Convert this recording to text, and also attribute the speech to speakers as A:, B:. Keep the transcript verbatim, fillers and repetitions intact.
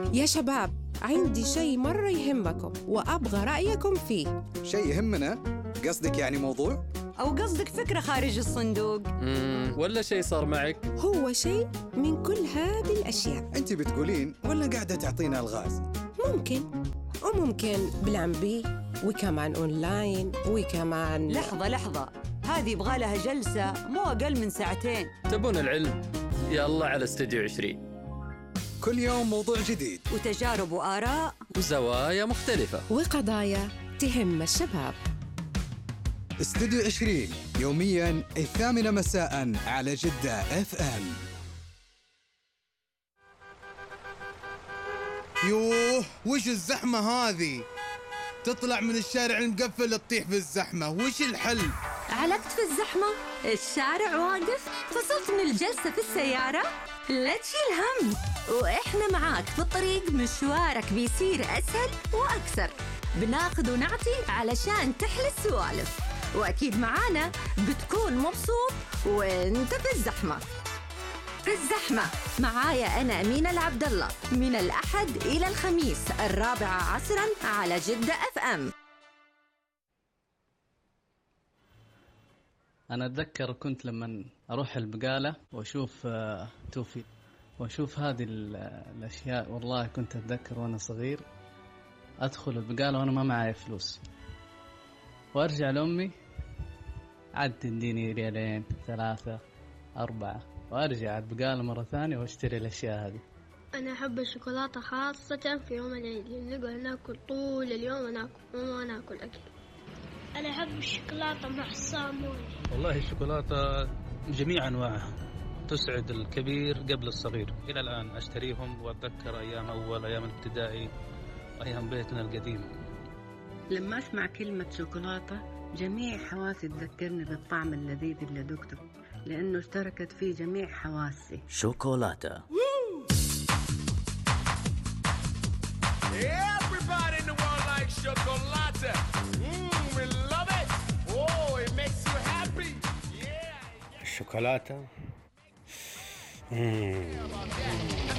A: يا شباب، عندي شيء مرة يهمكم وأبغى رأيكم فيه.
B: شيء يهمنا؟ قصدك يعني موضوع؟
C: أو قصدك فكرة خارج الصندوق؟
D: مم. ولا شيء صار معك؟
A: هو شيء من كل هذه الأشياء.
B: أنت بتقولين ولا قاعدة تعطينا الغاز؟
A: ممكن وممكن بلان بي، وكمان أونلاين، وكمان
C: لحظة لحظة، هذه يبغى لها جلسة مو أقل من ساعتين.
D: تبون العلم؟ يلا على استوديو عشرين.
B: كل يوم موضوع جديد
C: وتجارب وآراء
D: وزوايا مختلفة
A: وقضايا تهم الشباب.
B: استوديو عشرين يومياً الثامنة مساءً على جدة اف ام.
E: يوه وش الزحمة هذه؟ تطلع من الشارع المقفل تطيح في الزحمة، وش الحل؟
F: علقت في الزحمة؟ الشارع واقف؟ فصلت من الجلسة في السيارة؟ لا تشيل هم، وإحنا معاك في الطريق، مشوارك بيصير أسهل وأكثر. بناخذ ونعطي علشان تحلى السوالف، وأكيد معانا بتكون مبسوط وانت في الزحمة. في الزحمة معايا أنا أمينة العبد الله، من الأحد إلى الخميس الرابعة عصراً على جدة اف ام.
G: أنا أتذكر كنت لما أروح البقالة وأشوف توفي وأشوف هذه الأشياء، والله كنت أتذكر وأنا صغير أدخل البقالة وأنا ما معي فلوس، وأرجع لأمي عاد تديني ريالين ثلاثة أربعة، وأرجع البقالة مرة ثانية وأشتري الأشياء هذه.
H: أنا أحب الشوكولاتة خاصة في يوم العيد، نقعد ناكل طول اليوم، ناكل وما ناكل أكل. أنا أحب الشوكولاتة مع الصامول.
I: والله الشوكولاتة جميع أنواعها تسعد الكبير قبل الصغير. إلى الآن أشتريهم وأتذكر أيام أول أيام الابتدائي وأيام بيتنا القديم.
J: لما أسمع كلمة شوكولاتة جميع حواسي تذكرني بالطعم اللذيذ اللي ذقته، لأنه اشتركت فيه جميع حواسي.
K: شوكولاتة.
L: Everybody in the world likes chocolate. Mmm, we love it. Oh, it makes you happy. Yeah.
K: الشوكولاتة. مم.